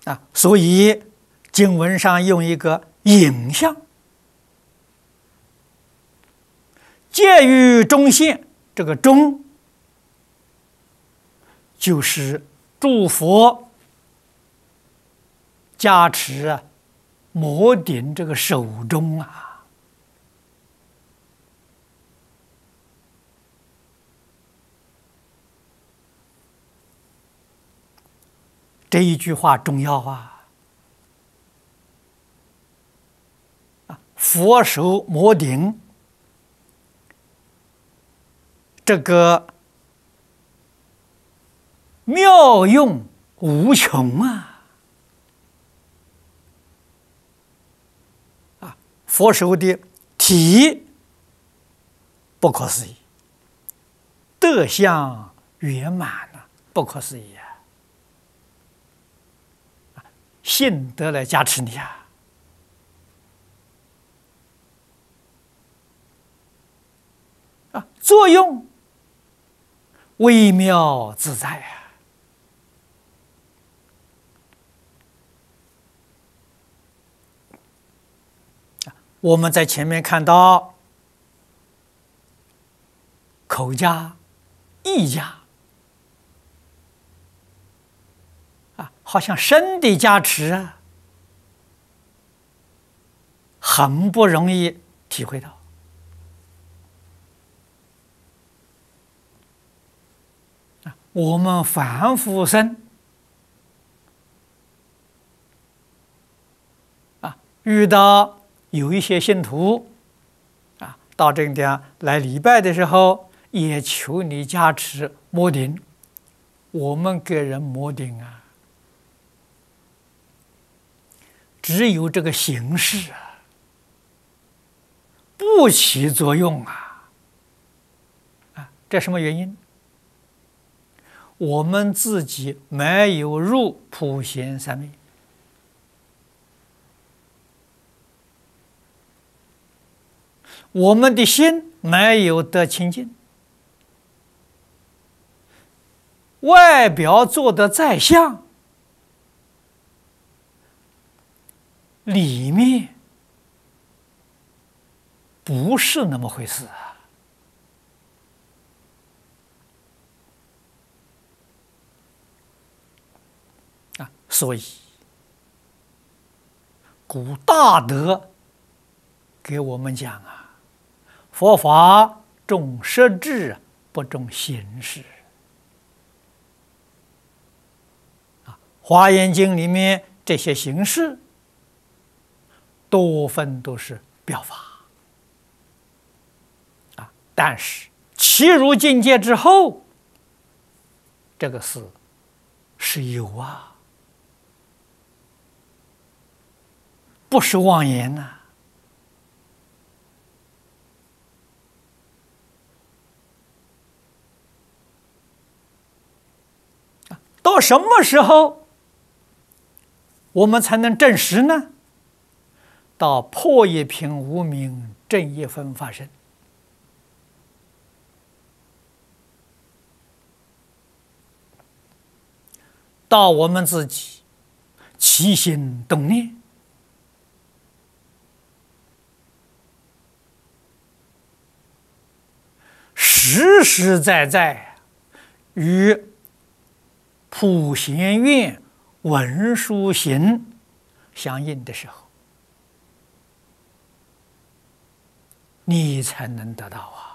所以经文上用一个影像，介于中线，这个中就是诸佛加持摩顶这个手中这一句话重要佛手摩顶，这个妙用无穷佛手的体不可思议，德相圆满不可思议信德来加持你作用微妙自在我们在前面看到口加、意加好像身的加持很不容易体会到。我们凡夫生遇到有一些信徒到这个地方来礼拜的时候，也求你加持摩顶，我们给人摩顶只有这个形式不起作用这什么原因？我们自己没有入普贤三昧，我们的心没有得清净，外表做得再像，里面不是那么回事所以古大德给我们讲佛法重实质不重形式华严经里面这些形式多分都是表法但是契入境界之后，这个事是有不是妄言到什么时候我们才能证实呢？到破一品无明正一分发生，到我们自己起心动念，实实在在与普贤愿文殊行相应的时候，你才能得到